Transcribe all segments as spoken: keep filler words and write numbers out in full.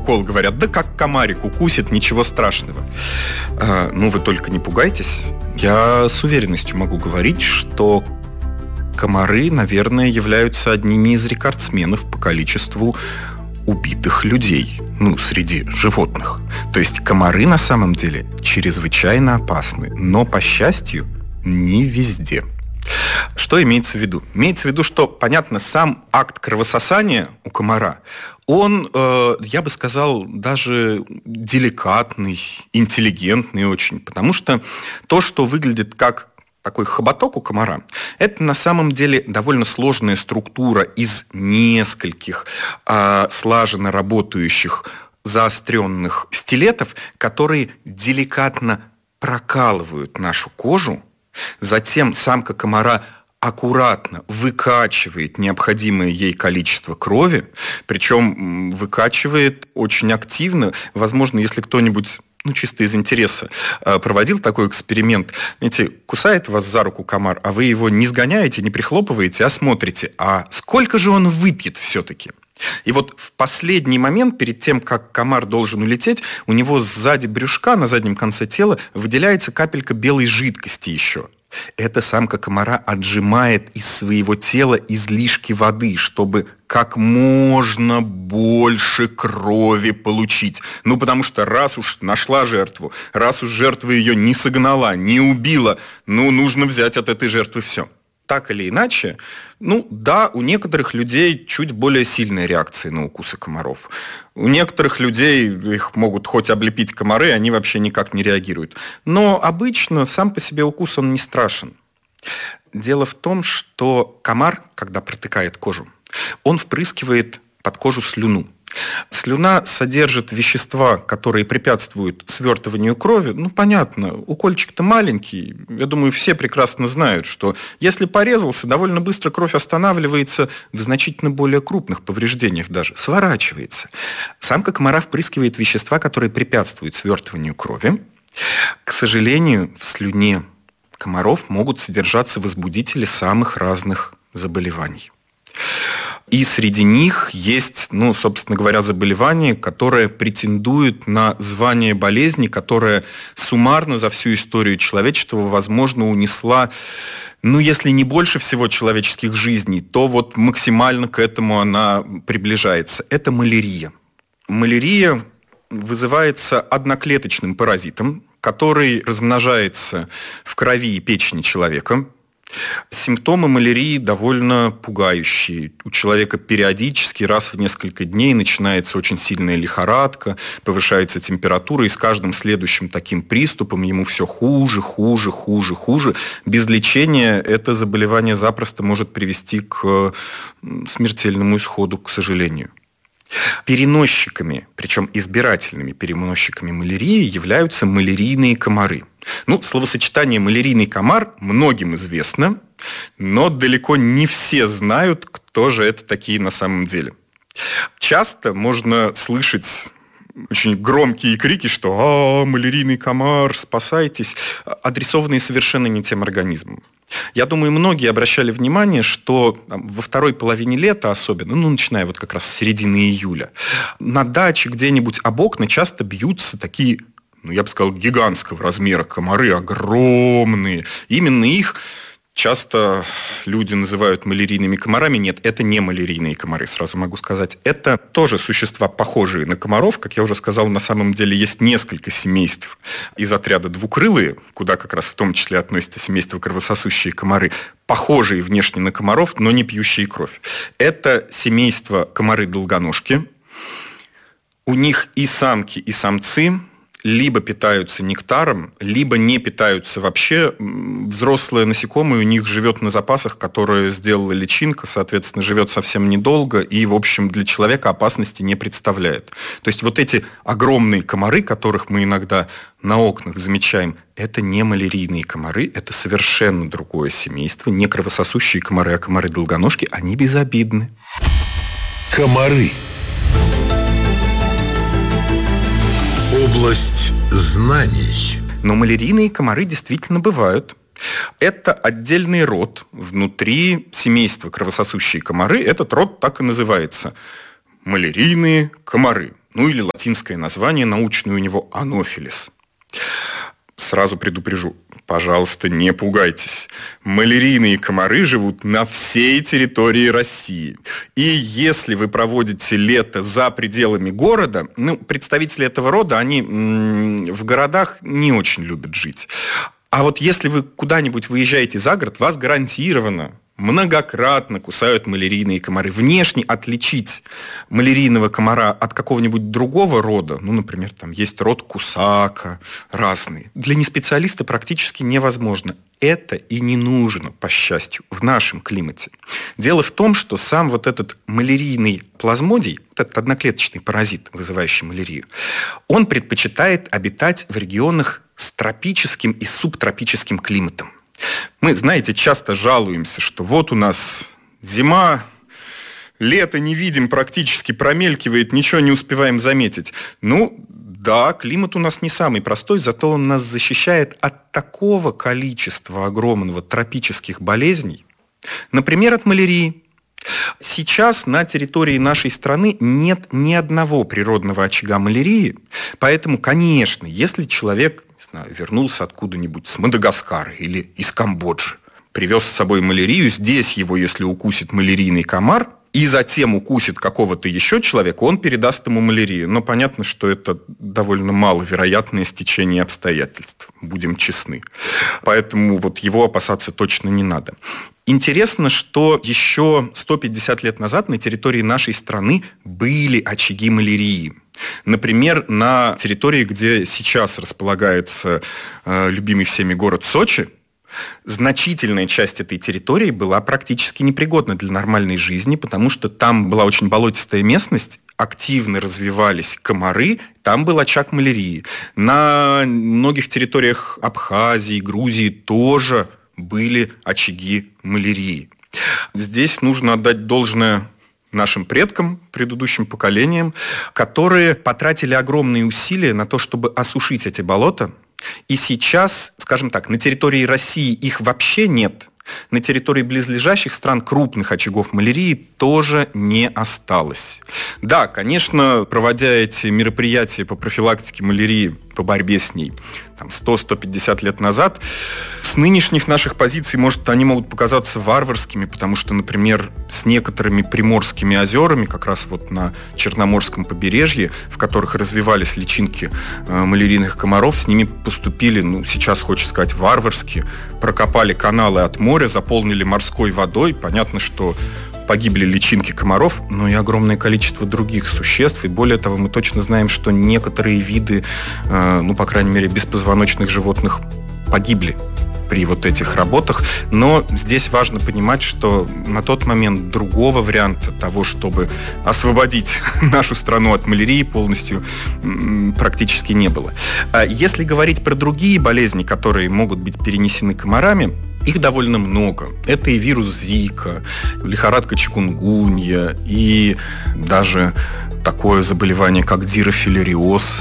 укол, говорят, да как комарик укусит, ничего страшного. А, ну, вы только не пугайтесь. Я с уверенностью могу говорить, что комары, наверное, являются одними из рекордсменов по количеству убитых людей, ну, среди животных. То есть комары на самом деле чрезвычайно опасны, но, по счастью, не везде. Что имеется в виду? Имеется в виду, что, понятно, сам акт кровососания у комара, он, э, я бы сказал, даже деликатный, интеллигентный очень, потому что то, что выглядит как такой хоботок у комара, это на самом деле довольно сложная структура из нескольких э, слаженно работающих заостренных стилетов, которые деликатно прокалывают нашу кожу. Затем самка комара аккуратно выкачивает необходимое ей количество крови, причем выкачивает очень активно. Возможно, если кто-нибудь, ну, чисто из интереса, проводил такой эксперимент, знаете, кусает вас за руку комар, а вы его не сгоняете, не прихлопываете, а смотрите, а сколько же он выпьет все-таки? И вот в последний момент, перед тем, как комар должен улететь, у него сзади брюшка, на заднем конце тела, выделяется капелька белой жидкости еще. Эта самка комара отжимает из своего тела излишки воды, чтобы как можно больше крови получить. Ну, потому что раз уж нашла жертву, раз уж жертва ее не согнала, не убила, ну, нужно взять от этой жертвы все. Так или иначе, ну да, у некоторых людей чуть более сильная реакция на укусы комаров. У некоторых людей их могут хоть облепить комары, они вообще никак не реагируют. Но обычно сам по себе укус, он не страшен. Дело в том, что комар, когда протыкает кожу, он впрыскивает под кожу слюну. Слюна содержит вещества, которые препятствуют свертыванию крови. Ну, понятно, укольчик-то маленький. Я думаю, все прекрасно знают, что если порезался, довольно быстро кровь останавливается в значительно более крупных повреждениях даже, сворачивается. Самка комара впрыскивает вещества, которые препятствуют свертыванию крови. К сожалению, в слюне комаров могут содержаться возбудители самых разных заболеваний. И среди них есть, ну, собственно говоря, заболевание, которое претендует на звание болезни, которая суммарно за всю историю человечества, возможно, унесла, ну, если не больше всего человеческих жизней, то вот максимально к этому она приближается. Это малярия. Малярия вызывается одноклеточным паразитом, который размножается в крови и печени человека. Симптомы малярии довольно пугающие. У человека периодически раз в несколько дней начинается очень сильная лихорадка, повышается температура, и с каждым следующим таким приступом ему все хуже, хуже, хуже, хуже. Без лечения это заболевание запросто может привести к смертельному исходу, к сожалению. Переносчиками, причем избирательными переносчиками малярии, являются малярийные комары. Ну, словосочетание «малярийный комар» многим известно, но далеко не все знают, кто же это такие на самом деле. Часто можно слышать очень громкие крики, что «А, малярийный комар, спасайтесь», адресованные совершенно не тем организмам. Я думаю, многие обращали внимание, что во второй половине лета особенно, ну, начиная вот как раз с середины июля, на даче где-нибудь об окна часто бьются такие, ну, я бы сказал, гигантского размера комары, огромные. Именно их часто люди называют малярийными комарами. Нет, это не малярийные комары, сразу могу сказать. Это тоже существа, похожие на комаров. Как я уже сказал, на самом деле есть несколько семейств из отряда двукрылые, куда как раз в том числе относятся семейство кровососущие комары, похожие внешне на комаров, но не пьющие кровь. Это семейство комары-долгоножки. У них и самки, и самцы либо питаются нектаром, либо не питаются вообще. Взрослое насекомое у них живет на запасах, которые сделала личинка, соответственно, живет совсем недолго и, в общем, для человека опасности не представляет. То есть вот эти огромные комары, которых мы иногда на окнах замечаем, это не малярийные комары, это совершенно другое семейство, не кровососущие комары, а комары-долгоножки, они безобидны. Комары. Область знаний. Но малярийные комары действительно бывают. Это отдельный род внутри семейства кровососущие комары. Этот род так и называется – малярийные комары. Ну или латинское название научное у него анофилис. Сразу предупрежу, пожалуйста, не пугайтесь. Малярийные комары живут на всей территории России. И если вы проводите лето за пределами города, ну, представители этого рода, они м- в городах не очень любят жить. А вот если вы куда-нибудь выезжаете за город, вас гарантированно многократно кусают малярийные комары. Внешне отличить малярийного комара от какого-нибудь другого рода, ну, например, там есть род кусака, разные, для неспециалиста практически невозможно. Это и не нужно, по счастью, в нашем климате. Дело в том, что сам вот этот малярийный плазмодий, вот этот одноклеточный паразит, вызывающий малярию, он предпочитает обитать в регионах с тропическим и субтропическим климатом. Мы, знаете, часто жалуемся, что вот у нас зима, лето не видим, практически промелькивает, ничего не успеваем заметить. Ну, да, климат у нас не самый простой, зато он нас защищает от такого количества огромного тропических болезней, например, от малярии. Сейчас на территории нашей страны нет ни одного природного очага малярии, поэтому, конечно, если человек вернулся откуда-нибудь с Мадагаскара или из Камбоджи, привез с собой малярию, здесь его, если укусит малярийный комар, и затем укусит какого-то еще человека, он передаст ему малярию. Но понятно, что это довольно маловероятное стечение обстоятельств, будем честны. Поэтому вот его опасаться точно не надо. Интересно, что еще сто пятьдесят лет назад на территории нашей страны были очаги малярии. Например, на территории, где сейчас располагается э, любимый всеми город Сочи, значительная часть этой территории была практически непригодна для нормальной жизни, потому что там была очень болотистая местность, активно развивались комары, там был очаг малярии. На многих территориях Абхазии, Грузии тоже были очаги малярии. Здесь нужно отдать должное нашим предкам, предыдущим поколениям, которые потратили огромные усилия на то, чтобы осушить эти болота. И сейчас, скажем так, на территории России их вообще нет. На территории близлежащих стран крупных очагов малярии тоже не осталось. Да, конечно, проводя эти мероприятия по профилактике малярии, по борьбе с ней, там, сто - сто пятьдесят лет назад, с нынешних наших позиций, может, они могут показаться варварскими, потому что, например, с некоторыми приморскими озерами, как раз вот на Черноморском побережье, в которых развивались личинки э, малярийных комаров, с ними поступили, ну, сейчас хочется сказать, варварски, прокопали каналы от моря, заполнили морской водой. Понятно, что погибли личинки комаров, но и огромное количество других существ. И более того, мы точно знаем, что некоторые виды, э, ну, по крайней мере, беспозвоночных животных погибли при вот этих работах. Но здесь важно понимать, что на тот момент другого варианта того, чтобы освободить нашу страну от малярии полностью, практически не было. Если говорить про другие болезни, которые могут быть перенесены комарами, их довольно много. Это и вирус Зика, лихорадка чикунгунья, и даже такое заболевание, как дирофилариоз.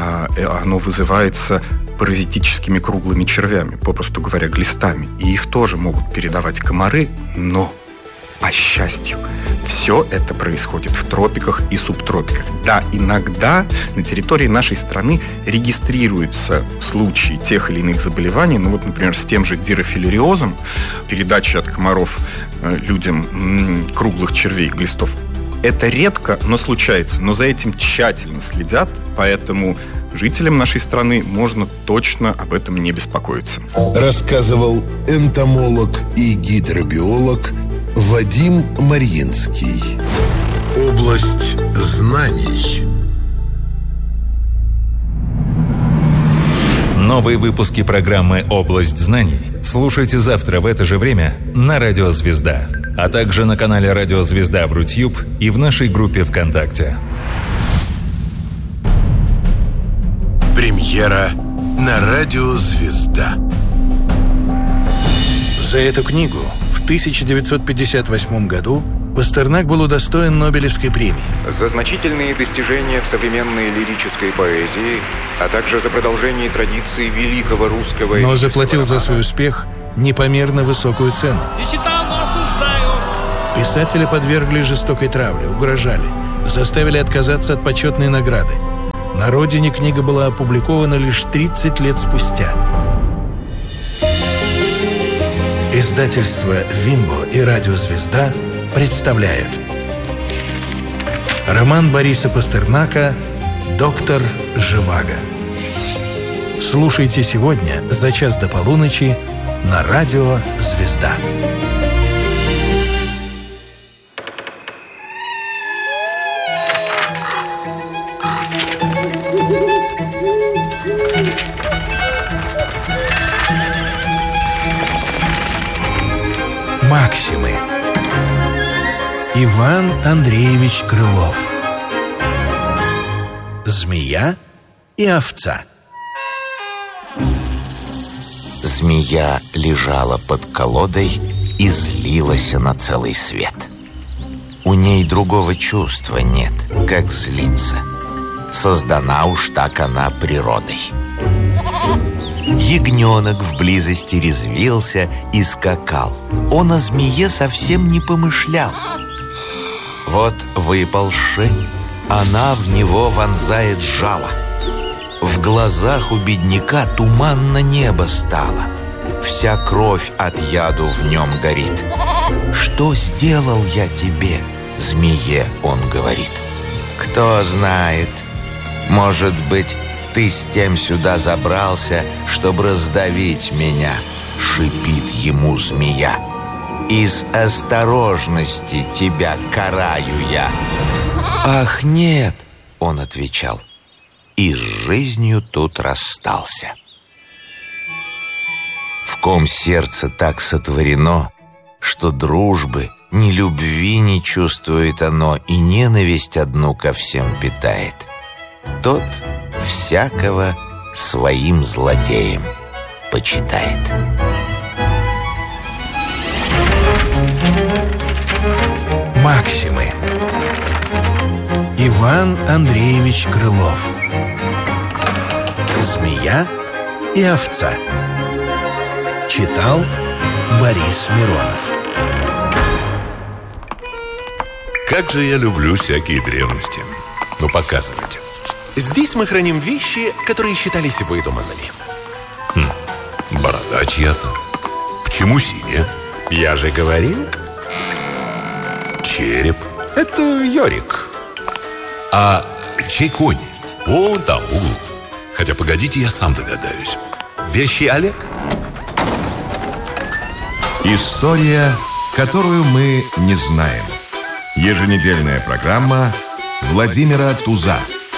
Оно вызывается паразитическими круглыми червями, попросту говоря, глистами. И их тоже могут передавать комары, но, по счастью, все это происходит в тропиках и субтропиках. Да, иногда на территории нашей страны регистрируются случаи тех или иных заболеваний, ну вот, например, с тем же дирофилариозом, передача от комаров людям м- круглых червей, глистов. Это редко, но случается. Но за этим тщательно следят, поэтому жителям нашей страны можно точно об этом не беспокоиться. Рассказывал энтомолог и гидробиолог Вадим Марьинский. Область знаний. Новые выпуски программы «Область знаний» слушайте завтра в это же время на Радио Звезда, а также на канале Радио Звезда в Рутьюб и в нашей группе ВКонтакте. Премьера на Радио Звезда. За эту книгу в тысяча девятьсот пятьдесят восьмом году Пастернак был удостоен Нобелевской премии. За значительные достижения в современной лирической поэзии, а также за продолжение традиции великого русского... Но заплатил романа за свой успех непомерно высокую цену. Не читал, но осуждаю. Писателя подвергли жестокой травле, угрожали, заставили отказаться от почетной награды. На родине книга была опубликована лишь тридцать лет спустя. Издательство «Вимбо» и «Радиозвезда» представляют роман Бориса Пастернака «Доктор Живаго». Слушайте сегодня за час до полуночи на радио «Звезда». Максимы. Иван Андреевич Крылов. Змея и овца. Змея лежала под колодой и злилась на целый свет. У ней другого чувства нет, как злиться. Создана уж так она природой. Ягненок в близости резвился и скакал. Он о змее совсем не помышлял. Вот выползши, она в него вонзает жало. В глазах у бедняка туманно небо стало. Вся кровь от яду в нем горит. «Что сделал я тебе, змее?» — он говорит. «Кто знает, может быть, ты с тем сюда забрался, чтобы раздавить меня», — шипит ему змея. «Из осторожности тебя караю я». «Ах, нет!» — он отвечал. И с жизнью тут расстался. В ком сердце так сотворено, что дружбы, ни любви не чувствует оно и ненависть одну ко всем питает, тот всякого своим злодеем почитает. Максимы. Иван Андреевич Крылов. Змея и овца. Читал Борис Миронов. Как же я люблю всякие древности. Ну, показывайте. Здесь мы храним вещи, которые считались выдуманными. Хм, борода чья-то. Почему синяя? Я же говорил. Череп. Это Йорик. А чей конь? Вон там, в углу. Хотя, погодите, я сам догадаюсь. Вещи Олег? История, которую мы не знаем. Еженедельная программа Владимира Туза.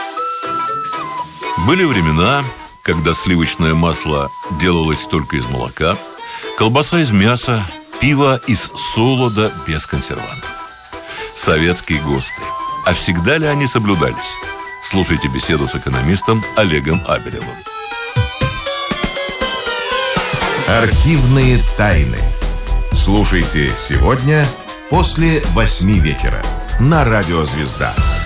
Были времена, когда сливочное масло делалось только из молока, колбаса из мяса, пиво из солода без консервантов. Советские ГОСТы. А всегда ли они соблюдались? Слушайте беседу с экономистом Олегом Абелевым. Архивные тайны. Слушайте сегодня после восьми вечера на радио «Звезда».